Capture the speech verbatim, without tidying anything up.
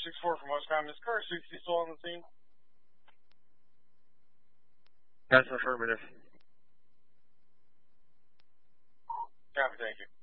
six four from Westcom. Is car sixty still on the scene? That's affirmative. Copy, thank you.